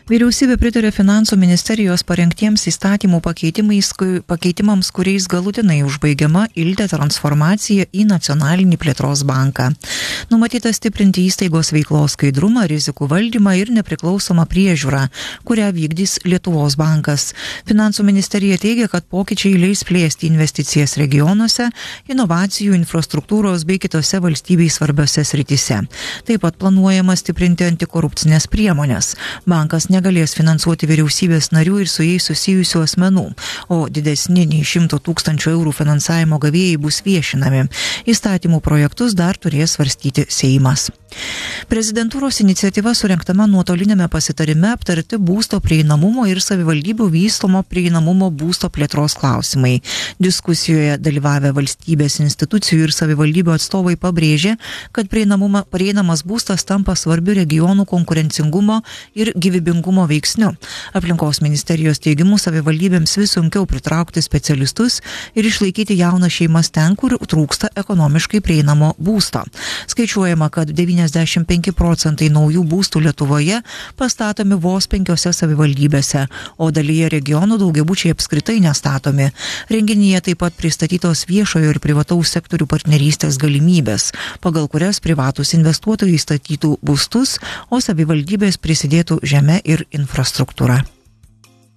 Vyriausybė pritarė Finansų ministerijos parengtiems įstatymų pakeitimams, kuriais galutinai užbaigiama Ilte transformacija į nacionalinį plėtros banką. Numatyta stiprinti įstaigos veiklos skaidrumą, rizikų valdymą ir nepriklausomą priežiūrą, kurią vykdys Lietuvos bankas. Finansų ministerija teigia, kad pokyčiai leis plėsti investicijas regionuose, inovacijų, infrastruktūros bei kitose valstybei svarbiose srityse. Taip pat planuojama stiprinti antikorupcinės priemonės. Bankas negalės finansuoti vyriausybės narių ir su jais susijusių asmenų, o didesni nei 100 000 eurų finansavimo gavėjai bus viešinami. Įstatymų projektus dar turės svarstyti Seimas. Prezidentūros iniciatyva surengtame nuotolinėme pasitarime aptarti būsto prieinamumo ir savivaldybių vystomo prieinamumo būsto plėtros klausimai. Diskusijoje dalyvavę valstybės institucijų ir savivaldybių atstovai pabrėžė, kad prieinamas būstas tampa svarbiu regionų konkurencingumo ir gyvybingumo veiksniu. Aplinkos ministerijos teigimu savivaldybėms vis sunkiau pritraukti specialistus ir išlaikyti jaunas šeimas ten, kur trūksta ekonomiškai prieinamo būsto. Skaičiuojama, kad 95% naujų būstų Lietuvoje pastatomi vos 5 savivaldybėse, o dalyje regionų daugiabučiai apskritai nestatomi. Renginyje taip pat pristatytos viešojo ir privataus sektorių partnerystės galimybės, pagal kurias privatūs investuotojai statytų būstus, o savivaldybės prisidėtų žeme ir infrastruktūra.